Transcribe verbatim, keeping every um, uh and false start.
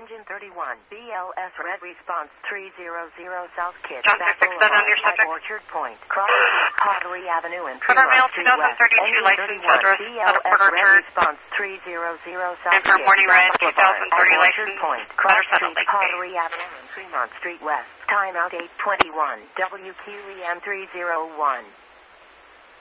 Engine thirty-one, B L S Red Response three hundred South Kitts, John six six seven under subject. Orchard Point, Cross Pottery Avenue and Cover mail Street West. twenty thirty-two license address B at L a S Porter Red Turd. Response three hundred South And for Kitts, Morning Red Boulevard, twenty thirty at license. Orchard Point, Better Cross settle Street, Lake Pottery Avenue and Fremont Street West. Timeout eight twenty-one, W Q E M three oh one.